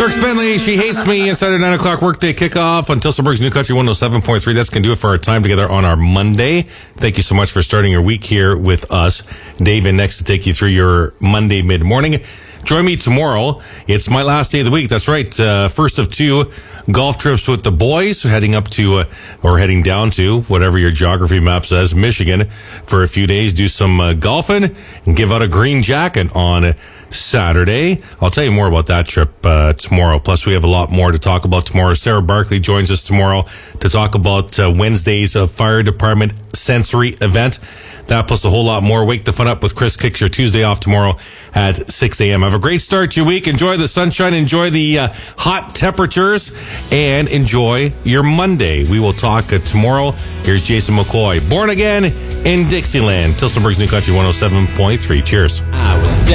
Brooks Bentley, She Hates Me, inside our 9 o'clock workday kickoff on Tilsonburg's New Country 107.3. That's going to do it for our time together on our Monday. Thank you so much for starting your week here with us. Dave in next to take you through your Monday mid-morning. Join me tomorrow. It's my last day of the week. That's right. First of two golf trips with the boys, heading up to, or heading down to, whatever your geography map says, Michigan, for a few days. Do some golfing and give out a green jacket on Saturday. I'll tell you more about that trip tomorrow. Plus, we have a lot more to talk about tomorrow. Sarah Barkley joins us tomorrow to talk about Wednesday's Fire Department Sensory event. That plus a whole lot more. Wake the fun up with Chris Kicks, your Tuesday off tomorrow at 6 a.m. Have a great start to your week. Enjoy the sunshine. Enjoy the hot temperatures. And enjoy your Monday. We will talk tomorrow. Here's Jason McCoy. Born Again in Dixieland. Tilsonburg's New Country 107.3. Cheers.